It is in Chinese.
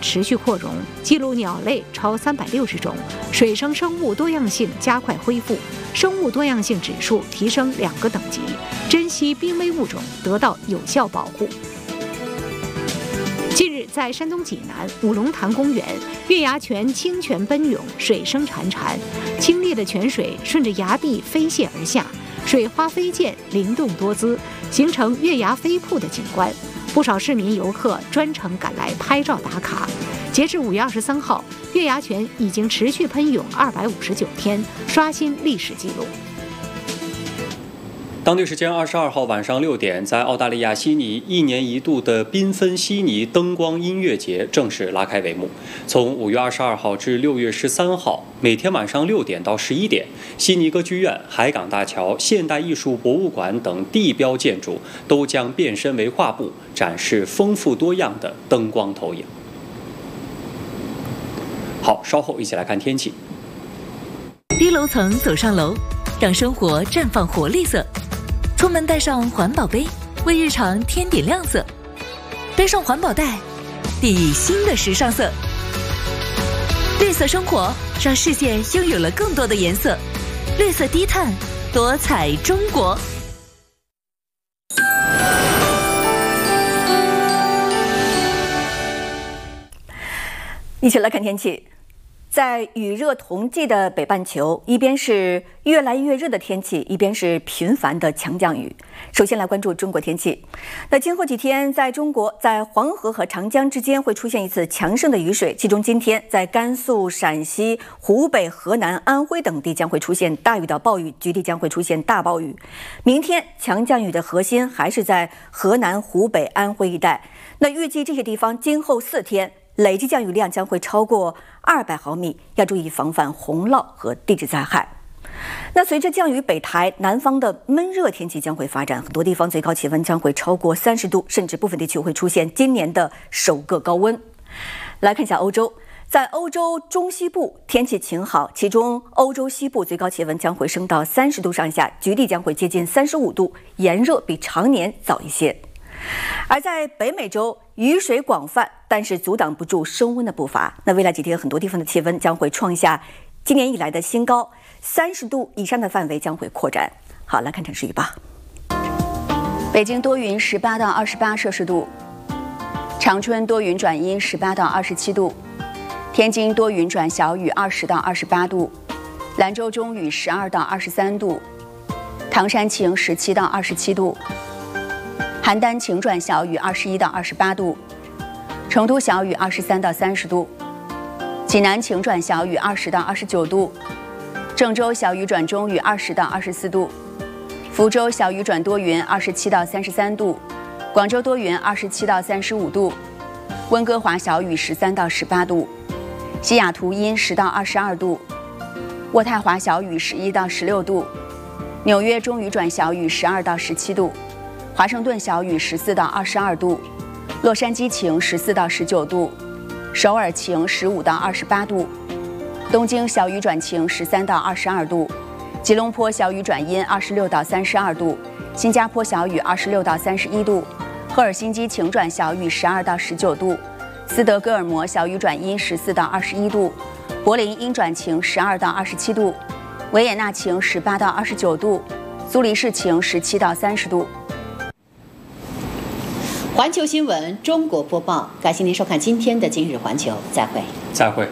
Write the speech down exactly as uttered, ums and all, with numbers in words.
持续扩容，记录鸟类超三百六十种，水生生物多样性加快恢复，生物多样性指数提升两个等级，珍稀濒危物种得到有效保护。近日，在山东济南五龙潭公园，月牙泉清泉奔涌，水声潺潺，清冽的泉水顺着崖壁飞泻而下，水花飞溅，灵动多姿，形成月牙飞瀑的景观。不少市民游客专程赶来拍照打卡。截至五月二十三号，月牙泉已经持续喷涌二百五十九天，刷新历史纪录。 当地时间二十二号晚上六点，在澳大利亚悉尼，一年一度的缤纷悉尼灯光音乐节正式拉开帷幕。从五月二十二号至六月十三号，每天晚上六点到十一点，悉尼歌剧院、海港大桥、现代艺术博物馆等地标建筑都将变身为画布，展示丰富多样的灯光投影。好，稍后一起来看天气。 低楼层走上楼，让生活绽放活力色。出门带上环保杯，为日常添点亮色；背上环保袋，递新的时尚色。绿色生活，让世界拥有了更多的颜色。绿色低碳，多彩中国。 一起来看天气。在雨热同济的北半球，一边是越来越热的天气，一边是频繁的强降雨。首先来关注中国天气。那今后几天，在中国在黄河和长江之间会出现一次强盛的雨水，其中今天在甘肃、陕西、湖北、河南、安徽等地将会出现大雨到暴雨，局地将会出现大暴雨。明天强降雨的核心还是在河南、湖北、安徽一带。那预计这些地方今后四天累计降雨量将会超过二百毫米，要注意防范洪涝和地质灾害。那随着降雨北抬，南方的闷热天气将会发展，很多地方最高气温将会超过三十度，甚至部分地区会出现今年的首个高温。来看一下欧洲，在欧洲中西部天气晴好，其中欧洲西部最高气温将会升到三十度上下，局地将会接近三十五度，炎热比常年早一些。而在北美洲，雨水广泛，但是阻挡不住升温的步伐。那未来几天，很多地方的气温将会创下今年以来的新高，三十度以上的范围将会扩展。好，来看城市预报。 北京多云，十八到二十八摄氏度；长春多云转阴，十八到二十七度；天津多云转小雨，二十到二十八度；兰州中雨，十二到二十三度；唐山晴，十七到二十七度。邯郸晴转小雨，二十一到二十八度；成都小雨，二十三到三十度；济南晴转小雨，二十到二十九度；郑州小雨转中雨，二十到二十四度；福州小雨转多云，二十七到三十三度；广州多云，二十七到三十五度；温哥华小雨，十三到十八度；西雅图阴，十到二十二度；渥太华小雨，十一到十六度；纽约中雨转小雨，十二到十七度。华盛顿小雨，十四到二十二度；洛杉矶晴，十四到十九度；首尔晴，十五到二十八度；东京小雨转晴，十三到二十二度；吉隆坡小雨转阴，二十六到三十二度；新加坡小雨，二十六到三十一度；赫尔辛基晴转小雨，十二到十九度；斯德哥尔摩小雨转阴，十四到二十一度；柏林阴转晴，十二到二十七度；维也纳晴，十八到二十九度；苏黎世晴，十七到三十度。 环球新闻中国播报，感谢您收看今天的今日环球，再会。 再会。